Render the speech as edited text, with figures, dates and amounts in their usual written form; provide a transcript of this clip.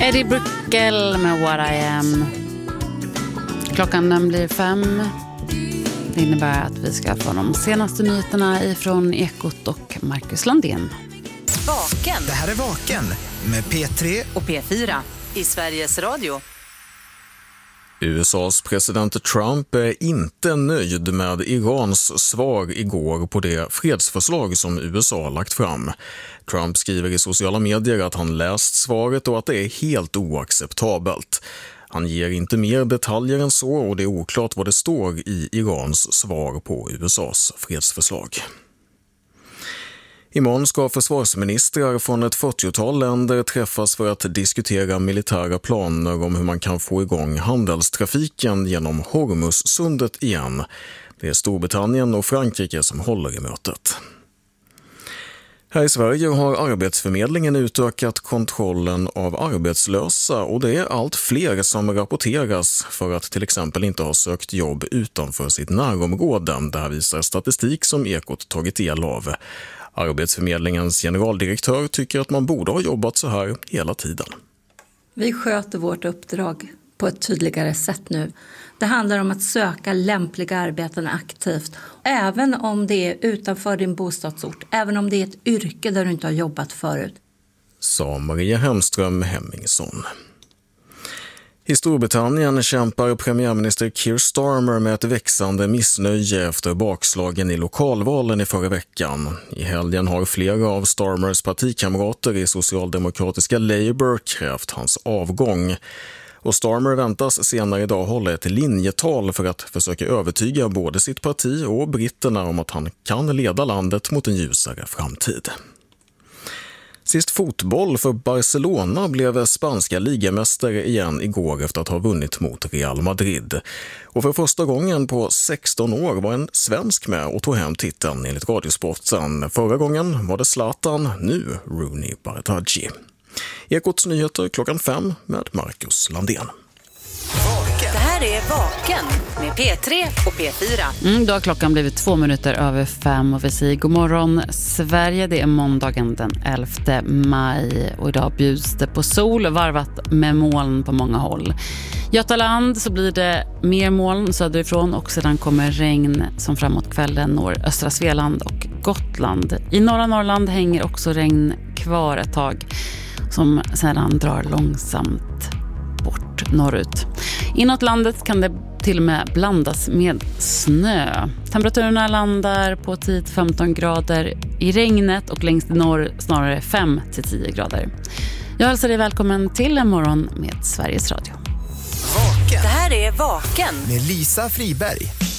Eddie Brickell med What I Am. Klockan den blir 5. Det innebär att vi ska få de senaste nyheterna ifrån Ekot och Marcus Landén. Vaken. Det här är Vaken med P3 och P4 i Sveriges Radio. USAs president Trump är inte nöjd med Irans svar igår på det fredsförslag som USA lagt fram. Trump skriver i sociala medier att han läst svaret och att det är helt oacceptabelt. Han ger inte mer detaljer än så och det är oklart vad det står i Irans svar på USAs fredsförslag. Imorgon ska försvarsministrar från ett 40-tal länder träffas för att diskutera militära planer om hur man kan få igång handelstrafiken genom Hormuzsundet igen. Det är Storbritannien och Frankrike som håller i mötet. Här i Sverige har Arbetsförmedlingen utökat kontrollen av arbetslösa och det är allt fler som rapporteras för att till exempel inte ha sökt jobb utanför sitt närområde. Det här visar statistik som Ekot tagit del av. Arbetsförmedlingens generaldirektör tycker att man borde ha jobbat så här hela tiden. Vi sköter vårt uppdrag på ett tydligare sätt nu. Det handlar om att söka lämpliga arbeten aktivt. Även om det är utanför din bostadsort. Även om det är ett yrke där du inte har jobbat förut. Sa Maria Hemström Hemmingsson. I Storbritannien kämpar premiärminister Keir Starmer med ett växande missnöje efter bakslagen i lokalvalen i förra veckan. I helgen har flera av Starmers partikamrater i socialdemokratiska Labour krävt hans avgång. Och Starmer väntas senare idag hålla ett linjetal för att försöka övertyga både sitt parti och britterna om att han kan leda landet mot en ljusare framtid. Sist fotboll för Barcelona blev spanska ligamästare igen igår efter att ha vunnit mot Real Madrid. Och för första gången på 16 år var en svensk med och tog hem titeln enligt Radiosporten. Förra gången var det Zlatan, nu Rooney Bartaggi. Ekots nyheter klockan 5 med Marcus Landén. Det här är Vaken med P3 och P4. Då har klockan blivit 2 minuter över 5 och vi säger god morgon Sverige. Det är måndagen den 11 maj och idag bjuds det på sol varvat med moln på många håll. Götaland så blir det mer moln söderifrån och sedan kommer regn som framåt kvällen når östra Svealand och Gotland. I norra Norrland hänger också regn kvar ett tag som sedan drar långsamt bort norrut. Inåt landet kan det till och med blandas med snö. Temperaturerna landar på 10-15 grader i regnet och längst i norr snarare 5-10 grader. Jag hälsar dig välkommen till en morgon med Sveriges Radio. Det här är Vaken med Lisa Friberg.